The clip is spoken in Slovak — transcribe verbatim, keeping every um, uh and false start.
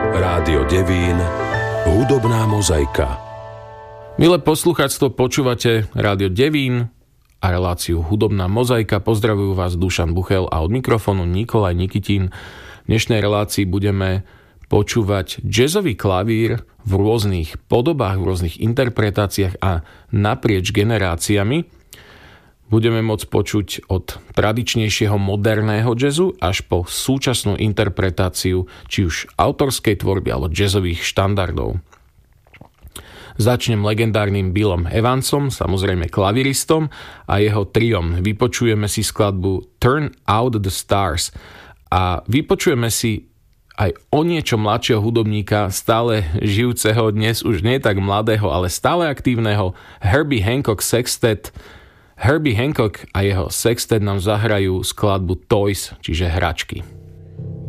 Rádio Devín, hudobná mozaika. Milé poslucháctvo, počúvate Rádio Devín a reláciu Hudobná mozaika. Pozdravujú vás Dušan Buchel a od mikrofónu Nikolaj Nikitín. V dnešnej relácii budeme počúvať jazzový klavír v rôznych podobách, v rôznych interpretáciách a naprieč generáciami. Budeme môcť počuť od tradičnejšieho moderného jazzu až po súčasnú interpretáciu či už autorskej tvorby alebo jazzových štandardov. Začnem legendárnym Billom Evansom, samozrejme klaviristom, a jeho triom. Vypočujeme si skladbu Turn Out the Stars a vypočujeme si aj o niečo mladšieho hudobníka, stále žijúceho, dnes už nie tak mladého, ale stále aktívneho, Herbie Hancock Sextet. Herbie Hancock a jeho sextet nám zahrajú skladbu Toys, čiže hračky.